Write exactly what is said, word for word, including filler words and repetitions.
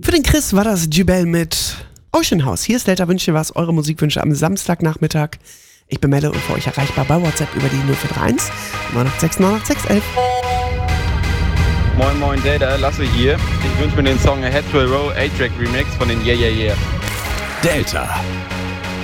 Für den Chris war das Jubel mit Ocean House. Hier ist Delta Wünsche was, eure Musikwünsche am Samstagnachmittag. Ich bin Melle und für euch erreichbar bei WhatsApp über die null vier drei eins neun acht sechs neun acht sechs eins eins. Moin Moin Delta, Lasse hier. Ich wünsche mir den Song A Head to a Row A-Track Remix von den Yeah Yeah Yeah. Delta